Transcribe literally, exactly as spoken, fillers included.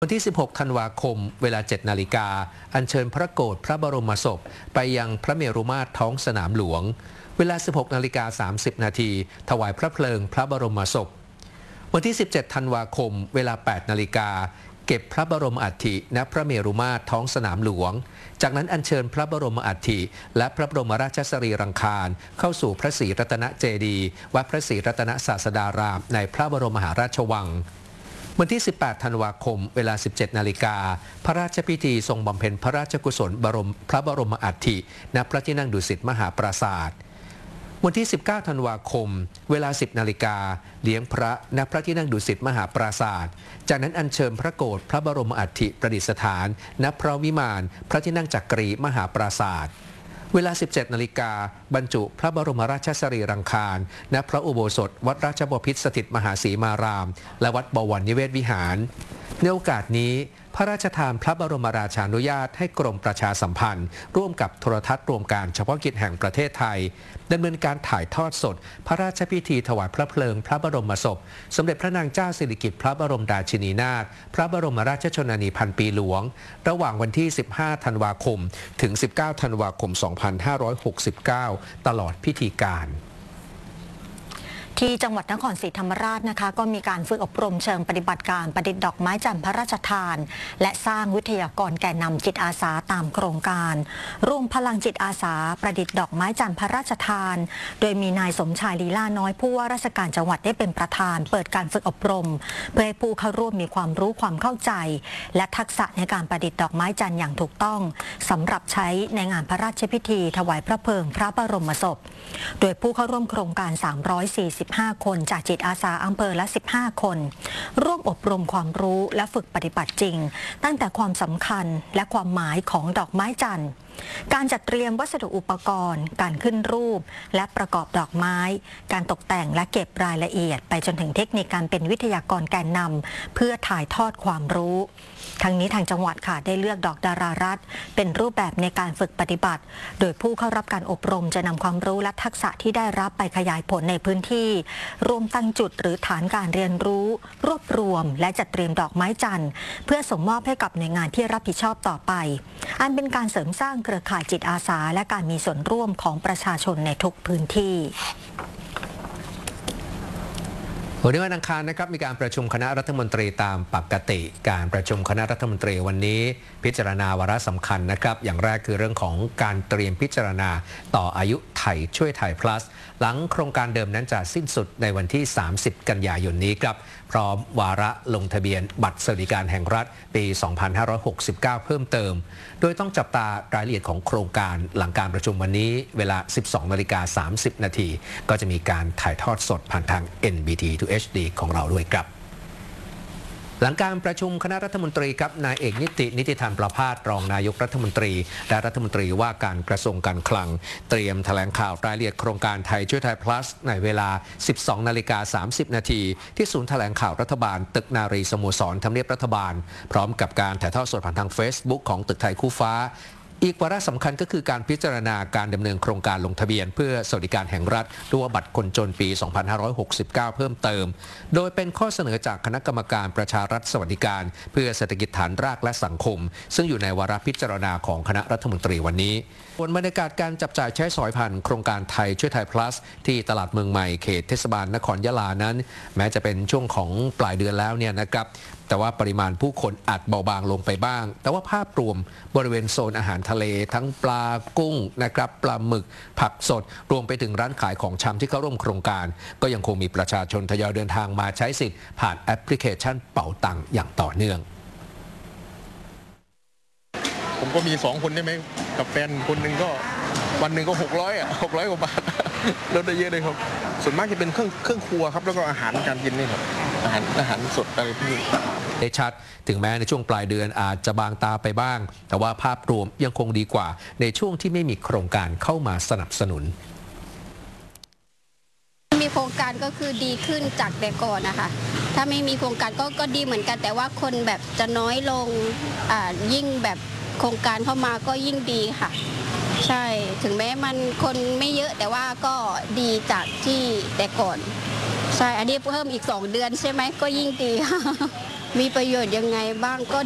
วันที่ สิบหก ธันวาคม เวลา เจ็ด นาฬิกา อัญเชิญพระโกรธพระบรมศพไปยังพระเมรุมาตรท้องสนามหลวง เวลา สิบหก นาฬิกา สามสิบ นาที ถวายพระเพลิงพระบรมศพ วันที่ สิบเจ็ด ธันวาคม เวลา แปด นาฬิกา เก็บพระบรมอัฐิณพระเมรุมาตรท้องสนามหลวง จากนั้นอัญเชิญพระบรมอัฐิและพระบรมราชสรีรังคารเข้าสู่พระศรีรัตนเจดีย์วัดพระศรีรัตนศาสดารามในพระบรมมหาราชวัง วันที่ สิบแปด ธันวาคม เวลา สิบเจ็ด นาฬิกา พระราชพิธีทรงบำเพ็ญพระราชกุศลบรมพระบรมอัฐิณพระที่นั่งดุสิตมหาปราสาท วันที่ สิบเก้า ธันวาคม เวลา สิบ นาฬิกา เลี้ยงพระณพระที่นั่งดุสิตมหาปราสาท จากนั้นอัญเชิญพระโกรธพระบรมอัฐิประดิษฐานณพระวิมานพระที่นั่งจักรีมหาปราสาท เวลา สิบเจ็ด นาฬิกา บรรจุพระบรมราชสรีรังคารณพระอุโบสถวัดราชบพิตรสถิตมหาสีมาราม และวัดบวรนิเวศวิหารในโอกาสนี้พระราชทานพระบรมราชานุญาตให้กรมประชาสัมพันธ์ร่วมกับโทรทัศน์รวมการเฉพาะกิจแห่งประเทศไทยดำเนินการถ่ายทอดสดพระราชพิธีถวายพระเพลิงพระบรมศพสมเด็จพระนางเจ้าสิริกิติ์พระบรมราชินีนาถพระบรมราชชนนีพันปีหลวงระหว่างวันที่ สิบห้า ธันวาคมถึง สิบเก้า ธันวาคม สองพันห้าร้อยหกสิบเก้า ตลอดพิธีการที่จังหวัดนครศรีธรรมราชนะคะก็มีการฝึกอบรมเชิงปฏิบัติการประดิษฐ์ดอกไม้จันทร์พระราชทานและสร้างวิทยากรแก่นำจิตอาสาตามโครงการร่วมพลังจิตอาสาประดิษฐ์ดอกไม้จันทร์พระราชทานโดยมีนายสมชายลีลาน้อยผู้ว่าราชการจังหวัดได้เป็นประธานเปิดการฝึกอบรมเพื่อให้ผู้เข้าร่วมมีความรู้ความเข้าใจและทักษะในการประดิษฐ์ดอกไม้จันทร์อย่างถูกต้องสำหรับใช้ในงานพระราชพิธีถวายพระเพลิงพระบรมศพโดยผู้เข้าร่วมโครงการสามร้อยสี่สิบห้าคนจากจิตอาสาอำเภอละสิบห้าคนร่วมอบรมความรู้และฝึกปฏิบัติจริงตั้งแต่ความสำคัญและความหมายของดอกไม้จันทร์การจัดเตรียมวัสดุอุปกรณ์การขึ้นรูปและประกอบดอกไม้การตกแต่งและเก็บรายละเอียดไปจนถึงเทคนิคการเป็นวิทยากรแกนนำเพื่อถ่ายทอดความรู้ทั้งนี้ทางจังหวัดค่ะได้เลือกดอกดารารัตน์เป็นรูปแบบในการฝึกปฏิบัติโดยผู้เข้ารับการอบรมจะนำความรู้และทักษะที่ได้รับไปขยายผลในพื้นที่รวมตั้งจุดหรือฐานการเรียนรู้รวบรวมและจัดเตรียมดอกไม้จันทร์เพื่อส่งมอบให้กับหน่วยงานที่รับผิดชอบต่อไปอันเป็นการเสริมสร้างเครือข่ายจิตอาสาและการมีส่วนร่วมของประชาชนในทุกพื้นที่วันนี้วันอังคารนะครับมีการประชุมคณะรัฐมนตรีตามปกติการประชุมคณะรัฐมนตรีวันนี้พิจารณาวาระสำคัญนะครับอย่างแรกคือเรื่องของการเตรียมพิจารณาต่ออายุไทยช่วยไทย plus หลังโครงการเดิมนั้นจะสิ้นสุดในวันที่สามสิบกันยายนนี้ครับพร้อมวาระลงทะเบียนบัตรสวัสดิการแห่งรัฐปีสองพันห้าร้อยหกสิบเก้าเพิ่มเติมโดยต้องจับตารายละเอียดของโครงการหลังการประชุมวันนี้เวลา สิบสองนาฬิกาสามสิบนาทีก็จะมีการถ่ายทอดสดผ่านทาง เอ็น บี ที ทู เอช ดี ของเราด้วยครับหลังการประชุมคณะรัฐมนตรีครับนายเอกนิตินิติธรรมประภาสรองนายกรัฐมนตรีและรัฐมนตรีว่าการกระทรวงการคลังเตรียมแถลงข่าวรายละเอียดโครงการไทยช่วยไทย plus ในเวลา สิบสองนาฬิกาสามสิบนาทีที่ศูนย์แถลงข่าวรัฐบาลตึกนารีสโมสรทำเนียบรัฐบาลพร้อมกับการถ่ายทอดสดผ่านทาง Facebook ของตึกไทยคู่ฟ้าอีกวาระสำคัญก็คือการพิจารณาการดำเนินโครงการลงทะเบียนเพื่อสวัสดิการแห่งรัฐหรือว่าบัตรคนจนปีสองพันห้าร้อยหกสิบเก้าเพิ่มเติมโดยเป็นข้อเสนอจากคณะกรรมการประชารัฐสวัสดิการเพื่อเศรษฐกิจฐานรากและสังคมซึ่งอยู่ในวาระพิจารณาของคณะรัฐมนตรีวันนี้บนบรรยากาศการจับจ่ายใช้สอยผ่านโครงการไทยช่วยไทย plus ที่ตลาดเมืองใหม่เขตเทศบาลนครยะลานั้นแม้จะเป็นช่วงของปลายเดือนแล้วเนี่ยนะครับแต่ว่าปริมาณผู้คนอาจเบาบางลงไปบ้างแต่ว่าภาพรวมบริเวณโซนอาหารทะเลทั้งปลากุ้งนะครับปลาหมึกผักสดรวมไปถึงร้านขายของชำที่เข้าร่วมโครงการก็ยังคงมีประชาชนทยอยเดินทางมาใช้สิทธิ์ผ่านแอปพลิเคชันเป๋าตังค์อย่างต่อเนื่องผมก็มีสองคนได้ไหมกับแฟนคนหนึ่งก็วันหนึ่งก็หกร้อยอ่ะหกร้อยกว่าบาทลดได้เยอะเลยครับส่วนมากจะเป็นเครื่องเครื่องครัวครับแล้วก็อาหารการกินนี่ครับอาหารอาหารสดอะไรพวกนี้ได้ชัดถึงแม้ในช่วงปลายเดือนอาจจะบางตาไปบ้างแต่ว่าภาพรวมยังคงดีกว่าในช่วงที่ไม่มีโครงการเข้ามาสนับสนุนมีโครงการก็คือดีขึ้นจากแต่ก่อนนะคะถ้าไม่มีโครงการก็ก็ดีเหมือนกันแต่ว่าคนแบบจะน้อยลงอ่ายิ่งแบบโครงการเข้ามาก็ยิ่งดีค่ะใช่ถึงแม้มันคนไม่เยอะแต่ว่าก็ดีจากที่แต่ก่อนใช่อันนี้เพิ่มอีกสองเดือนใช่ไหมก็ยิ่งดีมีประโยชน์ยังไงบ้างก็